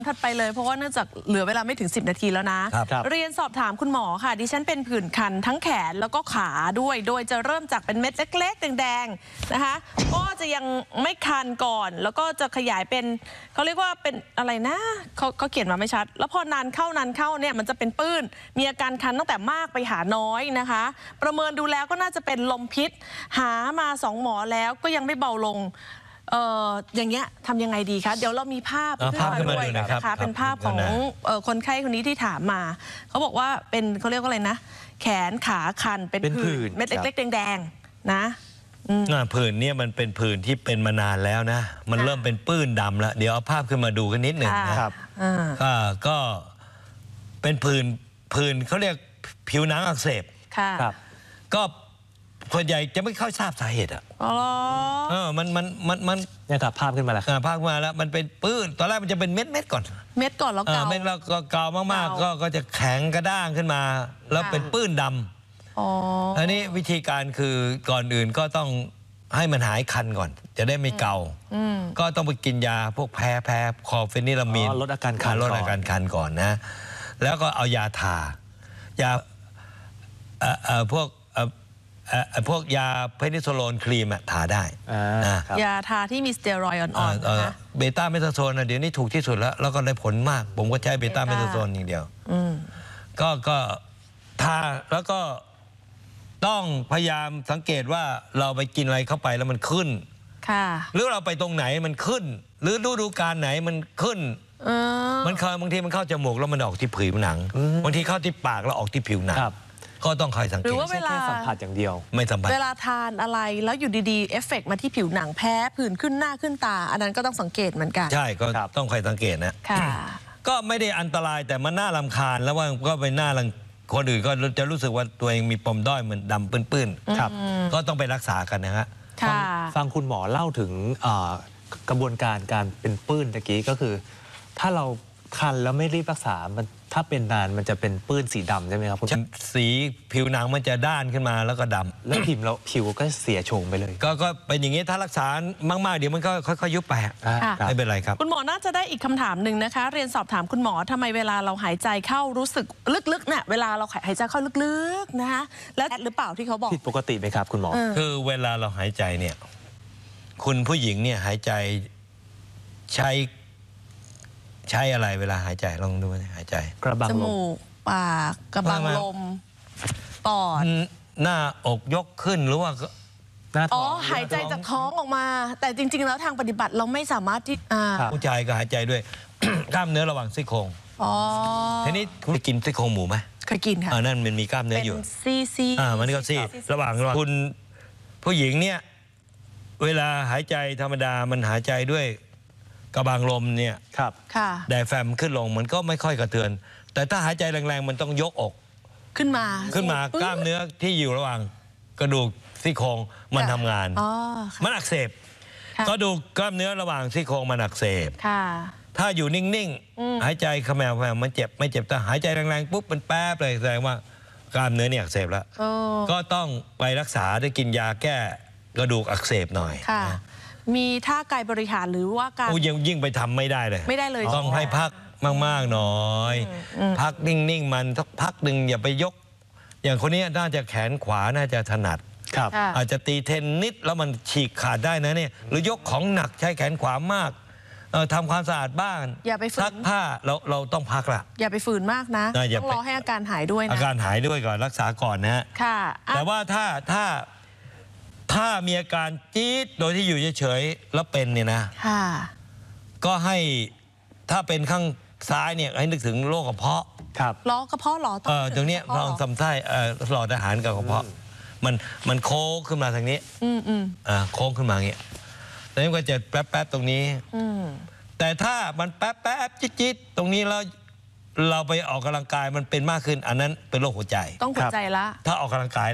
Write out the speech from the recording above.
ถัดไปเลยเพราะว่าเนื่องจากเหลือเวลาไม่ถึง10 นาทีแล้วนะเรียนสอบถามคุณหมอค่ะดิฉันเป็นผื่นคันทั้งแขนแล้วก็ขาด้วยโดยจะเริ่มจากเป็นเม็ดเล็กๆแดงๆนะคะก็จะยังไม่คันก่อนแล้วก็จะขยายเป็นเขาเรียกว่าเป็นอะไรนะเขาเขียนมาไม่ชัดแล้วพอนานเข้าเนี่ยมันจะเป็นปื้นมีอาการคันตั้งแต่มากไปหาน้อยนะคะประเมินดูแล้วก็น่าจะเป็นลมพิษหามา2 หมอแล้วก็ยังไม่เบาลงอย่างเงี้ยทำยังไงดีคะเดี๋ยวเรามีภาพขึ้นมาด้วยนะคะเป็นภาพของคนไข้คนนี้ที่ถามมาเขาบอกว่าเป็นเขาเรียกว่าอะไรนะแขนขาคันเป็นผื่นเม็ดเล็กๆแดงๆนะผื่นเนี่ยมันเป็นผื่นที่เป็นมานานแล้วนะมันเริ่มเป็นปื้นดำแล้วเดี๋ยวเอาภาพขึ้นมาดูกันนิดหนึ่งนะครับก็เป็นผื่นเขาเรียกผิวหนังอักเสบก็คนใหญ่จะไม่ค่อยทราบสาเหตุมันเนี่ยครับภาพขึ้นมาแล้วภาพมาแล้วมันเป็นปื้นตอนแรกมันจะเป็นเม็ดก่อนแล้วเกาเม็ดแล้วก็เกามากๆก็จะแข็งกระด้างขึ้นมาแล้วเป็นปื้นดำอันนี้วิธีการคือก่อนอื่นก็ต้องให้มันหายคันก่อนจะได้ไม่เกาก็ต้องไปกินยาพวกแพ้คอร์เฟนิลามีนลดอาการคันก่อนนะแล้วก็เอายาทายาพวกยาเพนิโซโลนครีมทาได้ยาทาที่มีสเตียรอยด์อ่อนๆนะเบต้าเมทาโซนเดี๋ยวนี้ถูกที่สุดแล้วก็ได้ผลมากผมก็ใช้เบต้าเมทาโซนอย่างเดียวก็ทาแล้วก็ต้องพยายามสังเกตว่าเราไปกินอะไรเข้าไปแล้วมันขึ้นหรือเราไปตรงไหนมันขึ้นหรือฤดูกาลไหนมันขึ้นมันเคยบางทีมันเข้าจมูกแล้วมันออกที่ผิวหนังบางทีเข้าที่ปากแล้วออกที่ผิวหนังก็ต้องคอยสังเกตหรือว่าเวลาสัมผัสอย่างเดียวไม่สัมผัสเวลาทานอะไรแล้วอยู่ดีๆเอฟเฟกต์มาที่ผิวหนังแพ้ผื่นขึ้นหน้าขึ้นตาอันนั้นก็ต้องสังเกตเหมือนกันใช่ก็ต้องคอยสังเกตนะก็ไม่ได้อันตรายแต่มันน่ารำคาญแล้วว่าก็ไปหน้าคนอื่นก็จะรู้สึกว่าตัวเองมีปมด้อยเหมือนดำปื้นๆก็ต้องไปรักษากันนะฮะฟังคุณหมอเล่าถึงกระบวนการการเป็นปื้นตะกี้ก็คือถ้าเราคันแล้วไม่รีบรักษามันถ้าเป็นนานมันจะเป็นปื้นสีดำใช่ไหมครับสีผิวหนังมันจะด้านขึ้นมาแล้วก็ดำแล้วผิวก็เสียโฉมไปเลยก็เป็นอย่างนี้ถ้ารักษามากๆเดี๋ยวมันก็ค่อยๆยุบไปไม่เป็นไรครับคุณหมอน่าจะได้อีกคำถามหนึ่งนะคะเรียนสอบถามคุณหมอทำไมเวลาเราหายใจเข้ารู้สึกลึกๆเนี่ยเวลาเราหายใจเข้าลึกๆนะคะและหรือเปล่าที่เขาบอกผิดปกติไหมครับคุณหมอคือเวลาเราหายใจเนี่ยคุณผู้หญิงเนี่ยหายใจใช้อะไรเวลาหายใจลองดูหายใจกระบังลมจมูกปากกระบังลมปอดหน้าอกยกขึ้นหรือว่าหายใจจากท้องออกมาแต่จริงๆแล้วทางปฏิบัติเราไม่สามารถที่ผู้ชายก็หายใจด้วย กล้ามเนื้อระหว่างซี่โครงทีนี้คุณกินซี่โครงหมูไหมเคยกินค่ะนั่นมันมีกล้ามเนื้ออยู่ซี่มันก็ซี่ระหว่างคุณผู้หญิงเนี่ยเวลาหายใจธรรมดามันหายใจด้วยกระบังลมเนี่ยไดแฟมขึ้นลงมันก็ไม่ค่อยกระเทือนแต่ถ้าหายใจแรงๆมันต้องยกอกขึ้นมากล้ามเนื้อที่อยู่ระหว่างกระดูกซี่โครงมันทำงานมันอักเสบก็ดูกล้ามเนื้อระหว่างซี่โครงมันอักเสบถ้าอยู่นิ่งๆหายใจขมแมวมันเจ็บไม่เจ็บแต่หายใจแรงๆปุ๊บมันแป๊บเลยแสดงว่ากล้ามเนื้อเนี่ยอักเสบแล้วก็ต้องไปรักษาด้วยกินยาแก้กระดูกอักเสบหน่อยมีท่ากายบริหารหรือว่าการยิ่งไปทำไม่ได้เลยต้องให้พักมากๆหน่อยพักนิ่งๆมันสักพักหนึ่งอย่าไปยกอย่างคนนี้น่าจะแขนขวาน่าจะถนัดอาจจะตีเทนนิสแล้วมันฉีกขาดได้นะเนี่ยหรือยกของหนักใช้แขนขวามากทำความสะอาดบ้านซักผ้าเราต้องพักละอย่าไปฝืนมากนะต้องรอให้อาการหายด้วยนะอาการหายด้วยก่อนรักษาก่อนนะแต่ว่าถ้ามีอาการจี๊ดโดยที่อยู่เฉยๆแล้วเป็นเนี่ยนะก็ให้ถ้าเป็นข้างซ้ายเนี่ยให้นึกถึงโรคกระเพาะล้อกระเพาะหรอตรงนี้ลองทำไส้หลอดอาหารกับกระเพาะมันโค้งขึ้นมาทางนี้โค้งขึ้นมาอย่างเงี้ยแล้วก็จะแป๊บๆตรงนี้แต่ถ้ามันแป๊บๆจี๊ดๆตรงนี้แล้วเราไปออกกำลังกายมันเป็นมากขึ้นอันนั้นเป็นโรคหัวใจต้องหัวใจละถ้าออกกำลังกาย